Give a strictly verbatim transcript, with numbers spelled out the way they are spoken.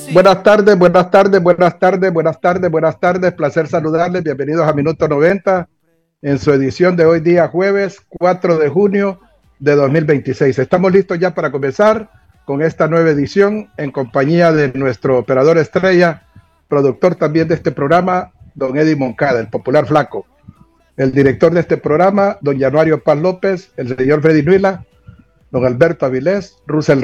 Buenas tardes, buenas tardes, buenas tardes, buenas tardes, buenas tardes. Placer saludarles. Bienvenidos a Minuto noventa en su edición de hoy día jueves cuatro de junio de dos mil veintiséis. Estamos listos ya para comenzar con esta nueva edición en compañía de nuestro operador estrella, productor también de este programa, don Eddie Moncada, el popular Flaco. El director de este programa, don Januario Paz López, el señor Freddy Nuila, don Alberto Avilés, Russell